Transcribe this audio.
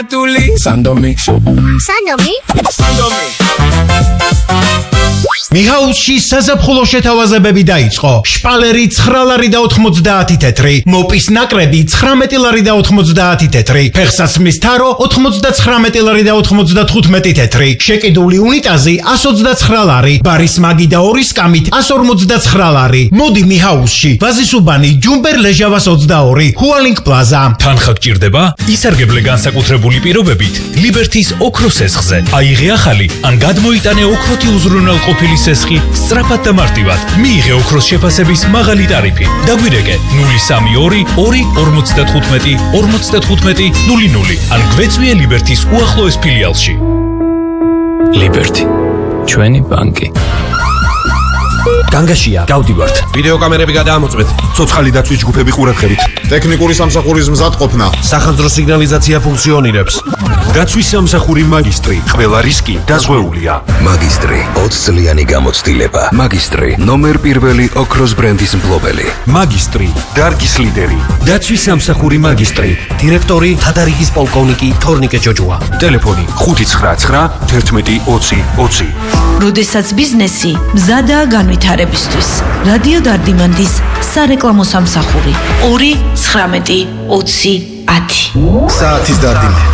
Sandomi. მიხაილში საზაფხულო შეთავაზებები დაიწყო. შპალერი 9 ლარი და 90 თეთრი, მოპის ნაკრები 19 ლარი და 90 თეთრი, ფეხსაცმლის თარო 99 ლარი და 95 თეთრი, შეკიდული უნიტაზი 129 ლარი, ბარის მაგი და ორი სკამით 159 ლარი. მოდი მიხაილში, ვაზისუბანი, ჯუმბერ ლეჟავას 22, ჰუალინგ პლაზა. თანხა გჭირდება? ისარგებლე განსაკუთრებული პირობებით ლიბერთის ოქროს სესხზე. აიღე ახალი ან გადმოიტანე ოქროთი უზრუნველყოფილი სესხი სწრაფად და მარტივად. მიიღე ოქროს შეფასების მაღალი ტარიფი. დაგვირეკე 032 2 55 00 ან გვეწვიე ლიბერთის უახლოეს ფილიალში. ლიბერთი, ჩვენი ბანკი. განგაშია, გავდივართ. ვიდეო კამერები გადაამოწმეთ. ცოცხალი დაცვის ჯგუფები ყურადღებით. ტექნიკური სამსახურის მზადყოფნა. სახანძრო სიგნალიზაცია ფუნქციონირებს. დაცვის სამსახური მაგისტრი. ყველა რისკი დაზღვეულია. მაგისტრი 20 წლიანი გამოცდილება. მაგისტრი ნომერ პირველი ოქროს ბრენდის მფლობელი. მაგისტრი დარგის ლიდერი. დაცვის სამსახური მაგისტრი. დირექტორი თადარიგის პოლკოვნიკი თორნიკე ჯოჯუა. ტელეფონი 599 11 20 20. როდესაც ბიზნესი მზადაა განვითარებისთვის. რადიო დარდიმანდის სარეკლამო სამსახური 2 19 20 10. საათის დარდიმანი.